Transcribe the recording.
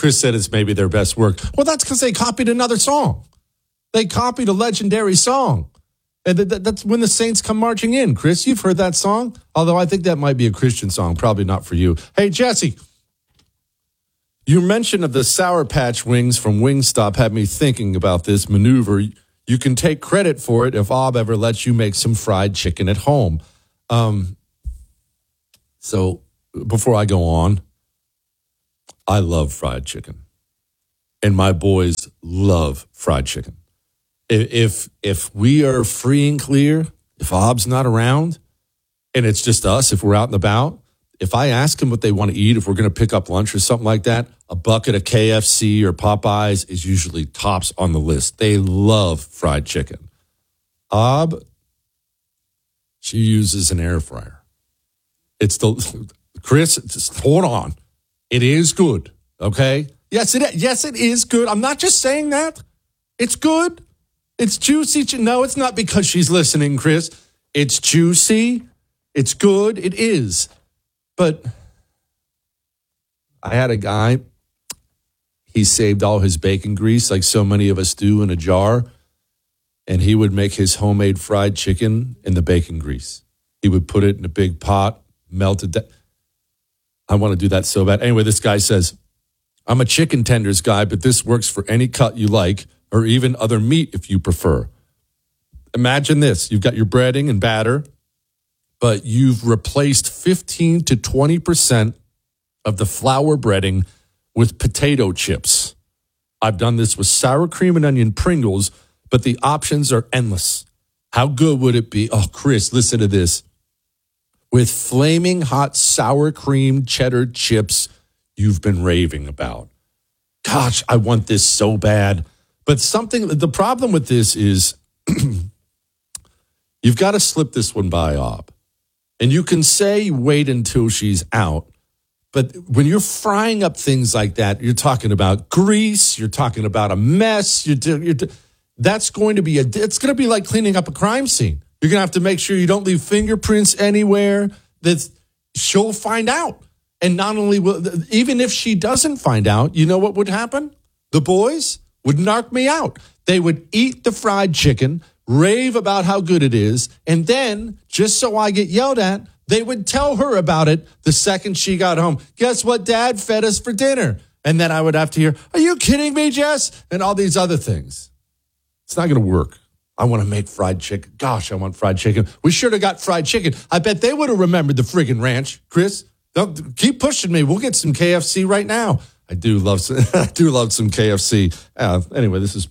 Chris said it's maybe their best work. Well, that's because they copied another song. They copied a legendary song. And that's When the Saints Come Marching In. Chris, you've heard that song? Although I think that might be a Christian song. Probably not for you. Hey, Jesse, your mention of the Sour Patch wings from Wingstop had me thinking about this maneuver. You can take credit for it if Ob ever lets you make some fried chicken at home. So before I go on, I love fried chicken. And my boys love fried chicken. If we are free and clear, if Ob's not around, and it's just us, if we're out and about, if I ask them what they want to eat, if we're going to pick up lunch or something like that, a bucket of KFC or Popeyes is usually tops on the list. They love fried chicken. Ob, she uses an air fryer. Chris, just hold on. It is good, okay? Yes, it is good. I'm not just saying that. It's good. It's juicy. No, it's not because she's listening, Chris. It's juicy. It's good. It is. But I had a guy, he saved all his bacon grease like so many of us do in a jar, and he would make his homemade fried chicken in the bacon grease. He would put it in a big pot, melt it down. I want to do that so bad. Anyway, this guy says, I'm a chicken tenders guy, but this works for any cut you like, or even other meat if you prefer. Imagine this. You've got your breading and batter, but you've replaced 15 to 20% of the flour breading with potato chips. I've done this with sour cream and onion Pringles, but the options are endless. How good would it be? Oh, Chris, listen to this. With flaming hot sour cream cheddar chips you've been raving about. Gosh, I want this so bad. But the problem with this is you've got to slip this one by Ob. And you can say wait until she's out. But when you're frying up things like that, you're talking about grease, you're talking about a mess. That's going to be it's going to be like cleaning up a crime scene. You're going to have to make sure you don't leave fingerprints anywhere. That she'll find out. And not only even if she doesn't find out, you know what would happen? The boys would narc me out. They would eat the fried chicken, rave about how good it is, and then, just so I get yelled at, they would tell her about it the second she got home. Guess what Dad fed us for dinner? And then I would have to hear, are you kidding me, Jess? And all these other things. It's not going to work. I want to make fried chicken. Gosh, I want fried chicken. We should have got fried chicken. I bet they would have remembered the friggin' ranch. Chris, don't keep pushing me. We'll get some KFC right now. I do love some KFC. Anyway, this is